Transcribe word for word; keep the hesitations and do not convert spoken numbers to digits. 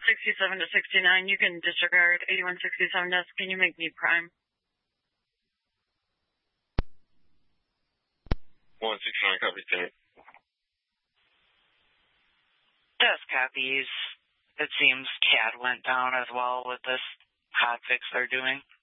sixty-seven to sixty-nine, you can disregard. eighty-one sixty-seven desk, can you make me prime? one sixty-nine, copy, ten. Desk copies. It seems C A D went down as well with this hotfix they're doing.